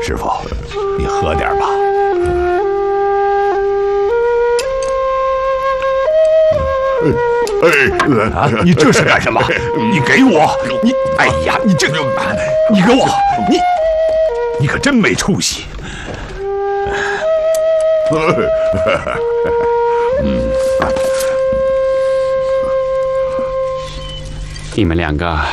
师傅，你喝点吧。啊！你这是干什么？你给我！你，哎呀，你这个，你给我！你可真没出息！ 你们两个，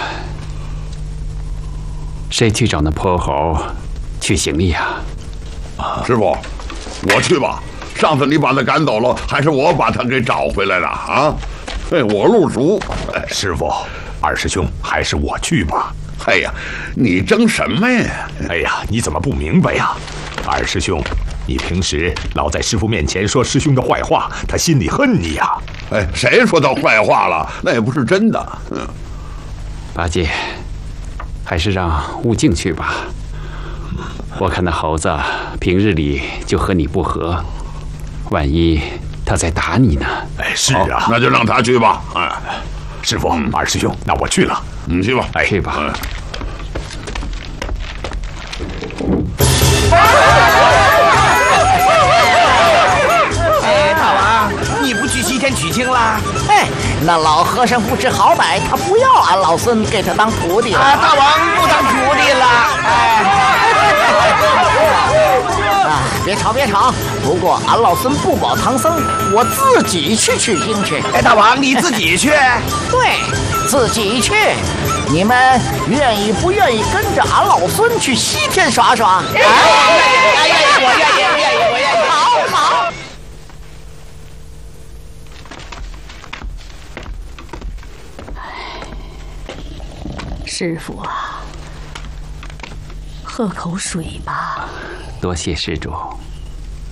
谁去找那泼猴去行礼呀？ 师傅，我去吧。上次你把他赶走了，还是我把他给找回来了啊？我路熟。 师傅，二师兄，还是我去吧。 哎呀，你争什么呀？ 哎呀，你怎么不明白呀？二师兄，你平时老在师傅面前说师兄的坏话，他心里恨你呀。 哎，谁说他坏话了？那也不是真的。 八戒，还是让悟净去吧。我看那猴子平日里就和你不和，万一他在打你呢？ 哎，是啊， 那就让他去吧。哎， 师傅，二师兄，那我去了。 你去吧。 哎，去吧。 哎，大王，你不去西天取经啦？哎，那老和尚不知好歹，他不要俺老孙给他当徒弟了。大王不当徒弟了。别吵别吵！不过俺老孙不保唐僧，我自己去取经去。哎，大王你自己去？对，自己去。你们愿意不愿意跟着俺老孙去西天耍耍？愿意，我愿意。好。 师傅啊，喝口水吧。 多谢施主。